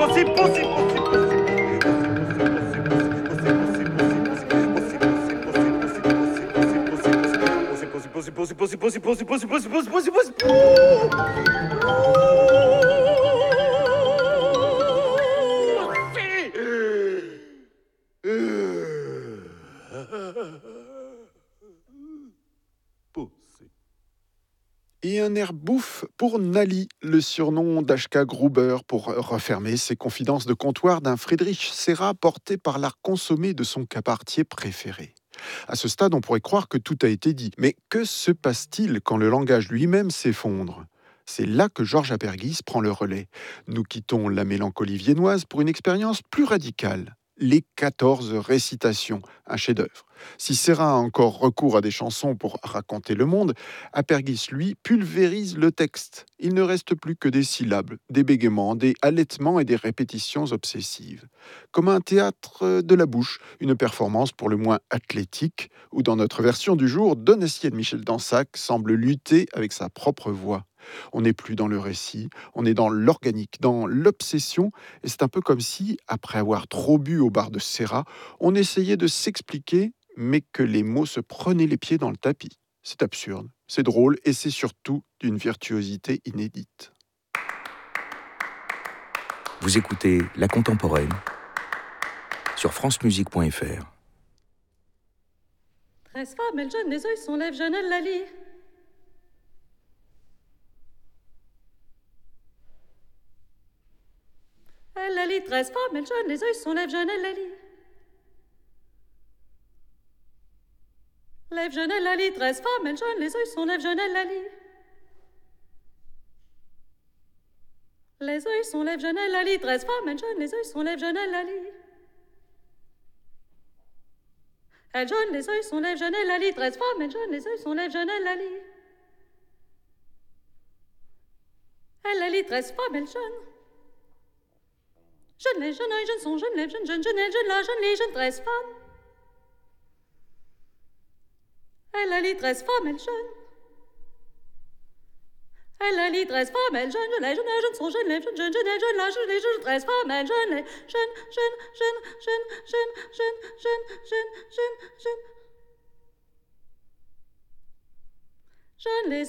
Et un air bouffe pour Nali, le surnom d'H.K. Gruber, pour refermer ses confidences de comptoir d'un Friedrich Serra porté par l'art consommé de son cabaretier préféré. À ce stade, on pourrait croire que tout a été dit. Mais que se passe-t-il quand le langage lui-même s'effondre ? C'est là que Georges Apergis prend le relais. Nous quittons la mélancolie viennoise pour une expérience plus radicale. Les 14 récitations, un chef-d'œuvre. Si Serra a encore recours à des chansons pour raconter le monde, Apergis, lui, pulvérise le texte. Il ne reste plus que des syllabes, des bégaiements, des halètements et des répétitions obsessives. Comme un théâtre de la bouche, une performance pour le moins athlétique, où dans notre version du jour, Donatier de Michel Dansac semble lutter avec sa propre voix. On n'est plus dans le récit, on est dans l'organique, dans l'obsession, et c'est un peu comme si, après avoir trop bu au bar de Serra, on essayait de s'expliquer, mais que les mots se prenaient les pieds dans le tapis. C'est absurde, c'est drôle, et c'est surtout d'une virtuosité inédite. Vous écoutez La Contemporaine sur francemusique.fr. 13 femmes, elles jeûnent, les œils sont lèvres, jeûnent, elles la lit. Elle la lit, 13 femmes, elles jeûnent, les œils sont lèvres, jeûnent, elle la lit. Lèvres, jeûnent, elle la lit, 13 femmes, elles jeûnent, les œils sont lèvres, jeûnent, elle la lit. Les œils sont lèvres, jeûnent, elle la lit, 13 femmes, elles jeûnent, les œils sont lèvres, jeûnent, elle la lit. Elle jeûne, les œils sont lèvres, jeûnent, elle la lit, 13 femmes, elles jeûnent, les œils sont lèvres, jeûnent, elle la lit. Elle la lit, 13 femmes, elles jeûnent. Jeûne, les jeunes, jeunes sont jeunes, les jeunes, jeunes, jeunes, elles jeûnent, la jeûne, les jeunes, 13 femmes. Elle la lit, 13 femmes, elles jeûnent. Elle la lit, 13 femmes, elles jeûnent, les jeunes sont jeunes, les jeunes, jeunes, elles jeûnent, la jeûne, les jeunes, 13 femmes, elles jeûnent, les jeunes, jeunes, jeunes, jeunes, jeunes, jeunes, jeunes, jeunes, jeunes, jeunes. Jeûnent, les